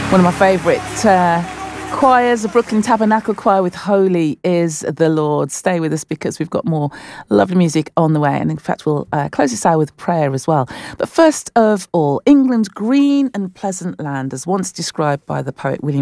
One of my favourite choirs, the Brooklyn Tabernacle Choir with Holy is the Lord. Stay with us because we've got more lovely music on the way. And in fact, we'll close this hour with prayer as well. But first of all, England's green and pleasant land, as once described by the poet William